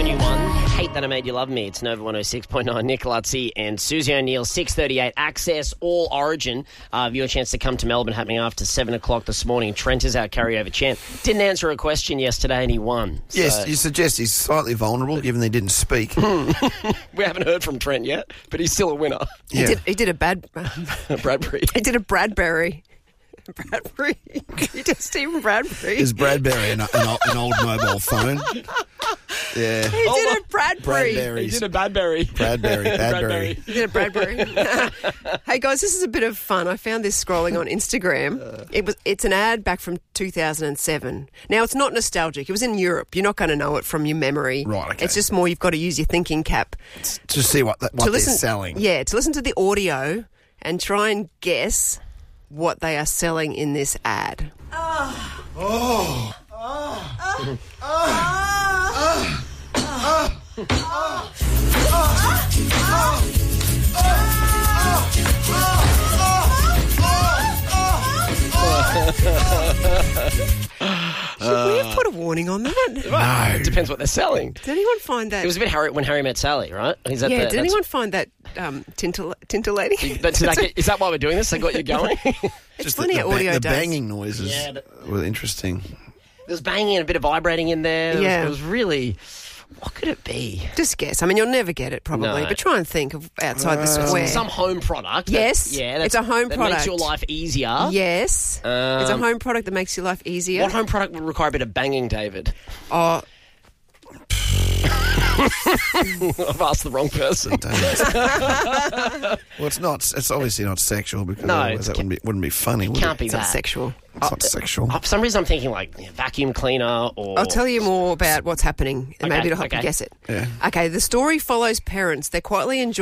new one. Hate That I Made You Love Me. It's Nova 106.9. Nick Lutzi and Susie O'Neill, 6:38. Access All Origin. Your chance to come to Melbourne happening after 7 o'clock this morning. Trent is our carryover champ. Didn't answer a question yesterday and he won. Yes, you suggest he's slightly vulnerable given they didn't speak. We haven't heard from Trent yet, but he's still a winner. Yeah. He did a bad... Bradbury. He did a Bradbury. Bradbury. He did Stephen Bradbury. Is Bradbury an old mobile phone? Yeah. He did a Bradbury. He did a Badbury. Bradbury. He did a Bradbury. Hey guys, this is a bit of fun. I found this scrolling on Instagram. It's an ad back from 2007. Now it's not nostalgic. It was in Europe. You're not going to know it from your memory. Right, okay. It's just more you've got to use your thinking cap To see what they're selling. Yeah, to listen to the audio and try and guess what they are selling in this ad. Should we have put a warning on that? No. It depends what they're selling. Did anyone find that? It was a bit when Harry Met Sally, right? Did did anyone find that tintillating? Is that why we're doing this? They got you going? It's funny how audio the does. banging noises were interesting. There's banging and a bit of vibrating in there. Yeah. It was really... What could it be? Just guess. I mean, you'll never get it probably, No. but try and think of outside the square. Some home product. Yes, it's a home that product. makes your life easier. Yes, it's a home product that makes your life easier. What home product would require a bit of banging, David? Oh, I've asked the wrong person. Well, it's not. It's obviously not sexual because No, otherwise that wouldn't be funny. Would Can't it? be it's that. not sexual. It's not sexual. For some reason, I'm thinking like vacuum cleaner or... I'll tell you more about what's happening, and maybe it'll help you guess it. Yeah. Okay, the story follows parents. They're quietly enjoying